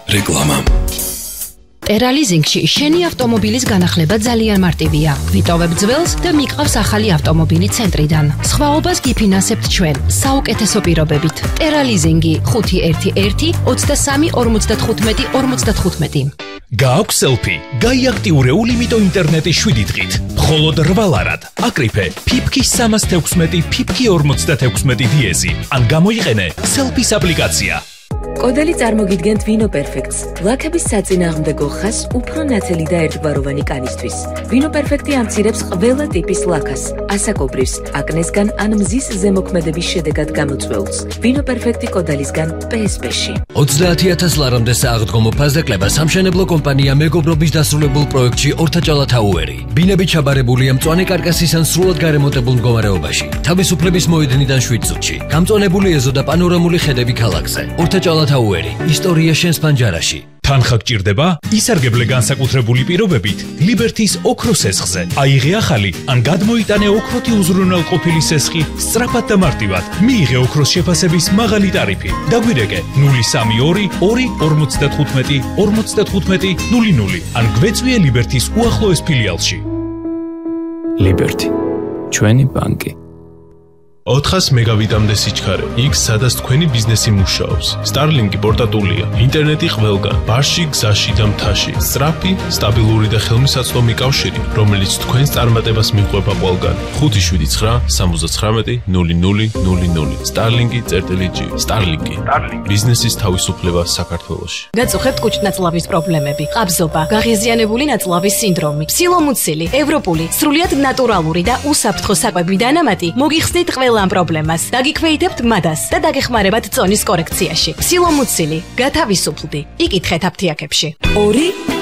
რეკლამა. ტერალიზინგში შენი ავტომობილის განახლება ძალიან მარტივია. ვიტოვებ ძველს და მიყავს ახალი ავტომობილი ცენტრიდან. სხვაობას გიფინანსებთ ჩვენ საუკეთესო პირობებით. ტერალიზინგი 511 23 55 55. გააქვს სელფი, გაიაქტიურეულ იმიტო ინტერნეტის 7 დღით. მხოლოდ 8 ლარად. აკრიფე ფიფქის 316, ფიფქი 46 დიეზი. ან გამოიყენე სელფის აპლიკაცია. კოდელი წარმოგიდგენთ ვინო პერფექტს. ლაქების საწინააღმდეგო ხაზს უფრო ნათელი და ერთგვაროვანი კანისთვის. ვინო პერფექტი ამცირებს ყველა ტიპის ლაქას, ასაკობრივს, აკნესგან ან მზის ზემოქმედების შედეგად გამოწვეულს. ვინო პერფექტი კოდელისგან PSP-ში. 30,000 ლარამდე სააღდგომო ფასდაკლება სამშენებლო კომპანია მეგობრობის დასრულებულ პროექტში ორთაჭალა თაუერი. ბინები ჩაბარებულია მწვანე კარკასისან სრულად გარემონტებულ მდგომარეობაში. თავისუფლების მოედნიდან 7 წუთში. გამწვანებული ეზო და პანორამული ხედები ქალაქზე. ორთაჭალა თაუერი. ისტორია შენს პანჯარაში. თანხა გჭირდება? ისარგებლე განსაკუთრებული პირობებით ლიბერთის ოქროს სესხზე. აიღე ახალი ან გადმოიტანე ოქროთი უზრუნველყოფილი სესხი სწრაფად და მარტივად. მიიღე ოქროს შეფასების მაღალი ტარიფი. დაგვირეკე 032 2 55 00 ან გვეწვიე ლიბერთის უახლოეს ფილიალში. ლიბერთი. ჩვენი ბანკი. 400 მეგავიტამდე სიჩქარე. იქ სადაც თქვენი ბიზნესი მუშაობს. Starlink-ი პორტატულია. ინტერნეტი ყველგან, ბარში, გზაში და მთაში. სწრაფი, სტაბილური და ხელმისაწვდომი კავშირი, რომელიც თქვენს წარმატებას მიყვება ყველგან. 579 79 0000. Starlink-G. Starlink-ი. ბიზნესის თავისუფლება საქართველოში. გაწუხებთ კუჭნაწლავის პრობლემები, ყაბზობა, გაღიზიანებული ნაწლავის სინდრომი, ფსილომუცილი, ევროპული, სრულიად ნატურალური და უსაფრთხო საკვები დანამატი მოგიხსნით ყველა ამ პრობლემას. დაგიქვეითებთ მადას და დაგეხმარებათ წონის კორექციაში. ფსილომუცილი, გათავისუფლდი. იკითხეთ აფთიაქებში. 2